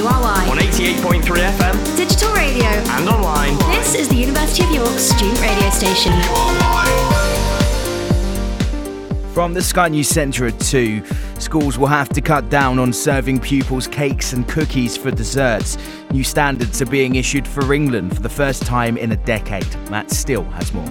WRY. On 88.3 FM. Digital radio. And online. This is the University of York student radio station. From the Sky News Centre at 2, schools will have to cut down on serving pupils cakes and cookies for desserts. New standards are being issued for England for the first time in a decade. Matt Still has more.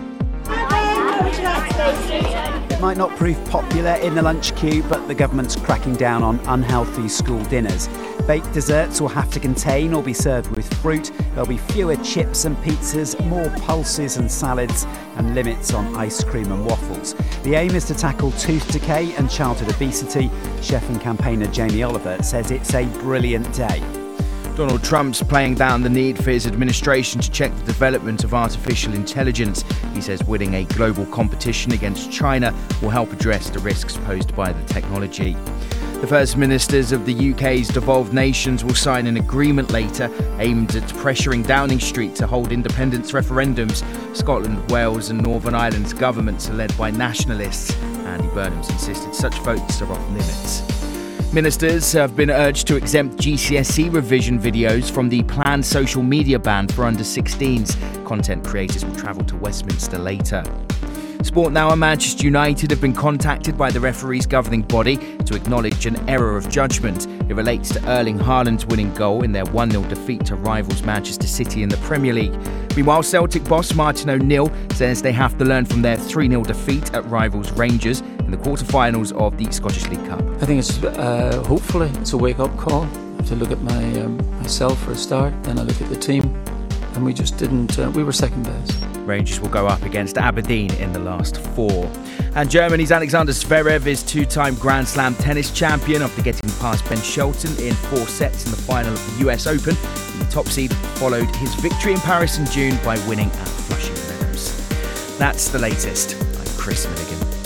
It might not prove popular in the lunch queue, but the government's cracking down on unhealthy school dinners. Baked desserts will have to contain or be served with fruit. There'll be fewer chips and pizzas, more pulses and salads, and limits on ice cream and waffles. The aim is to tackle tooth decay and childhood obesity. Chef and campaigner Jamie Oliver says it's a brilliant day. Donald Trump's playing down the need for his administration to check the development of artificial intelligence. He says winning a global competition against China will help address the risks posed by the technology. The First Ministers of the UK's devolved nations will sign an agreement later aimed at pressuring Downing Street to hold independence referendums. Scotland, Wales and Northern Ireland's governments are led by nationalists. Andy Burnham's insisted such votes are off limits. Ministers have been urged to exempt GCSE revision videos from the planned social media ban for under 16s. Content creators will travel to Westminster later. Sport now and Manchester United have been contacted by the referee's governing body to acknowledge an error of judgment. It relates to Erling Haaland's winning goal in their 1-0 defeat to rivals Manchester City in the Premier League. Meanwhile, Celtic boss Martin O'Neill says they have to learn from their 3-0 defeat at rivals Rangers in the quarter-finals of the Scottish League Cup. I think it's hopefully it's a wake-up call. I have to look at myself for a start, then I look at the team, and we just didn't. We were second best. Rangers will go up against Aberdeen in the last 4. And Germany's Alexander Zverev is two-time Grand Slam tennis champion after getting past Ben Shelton in 4 sets in the final of the US Open. The top seed followed his victory in Paris in June by winning at Flushing Meadows. That's the latest. I'm Chris Milligan.